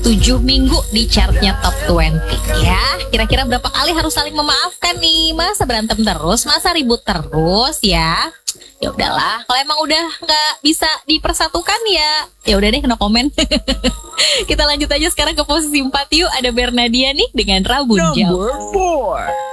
7 minggu di chartnya top 20 ya. Kira-kira berapa kali harus saling memaafkan nih? Masa berantem terus, masa ribut terus ya? Ya udahlah, kalau emang udah nggak bisa dipersatukan ya udah deh, no komen. Kita lanjut aja sekarang ke posisi 4 yuk. Ada Bernadia nih dengan Rabun Jauh. Number 4.